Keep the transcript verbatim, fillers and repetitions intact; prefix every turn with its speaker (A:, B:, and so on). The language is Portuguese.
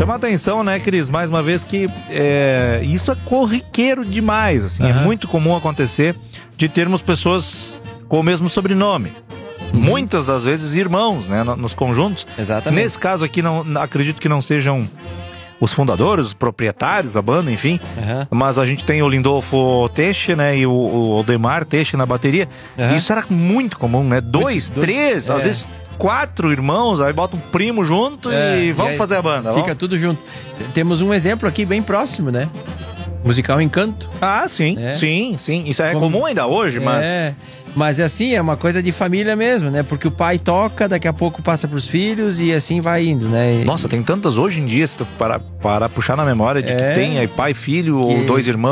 A: Chama a atenção, né, Cris, mais uma vez que é, isso é corriqueiro demais, assim, uhum. É muito comum acontecer de termos pessoas com o mesmo sobrenome. Uhum. Muitas das vezes irmãos, né, nos conjuntos.
B: Exatamente.
A: Nesse caso aqui, não, acredito que não sejam os fundadores, os proprietários da banda, enfim. Uhum. Mas a gente tem o Lindolfo Teixe, né, e o, o Aldemar Teixe na bateria. Uhum. Isso era muito comum, né? Dois, muito, três, dois, às é. vezes quatro irmãos, aí bota um primo junto é, e vamos e fazer a banda.
B: Fica
A: vamos?
B: tudo junto. Temos um exemplo aqui bem próximo, né? Musical Encanto.
A: Ah, sim, é. sim, sim. Isso é Como... comum ainda hoje, mas...
B: É, mas é assim, é uma coisa de família mesmo, né? Porque o pai toca, daqui a pouco passa pros filhos e assim vai indo, né?
A: Nossa, tem tantas hoje em dia, para, para puxar na memória, de é... que tem aí pai, filho que... ou dois irmãos.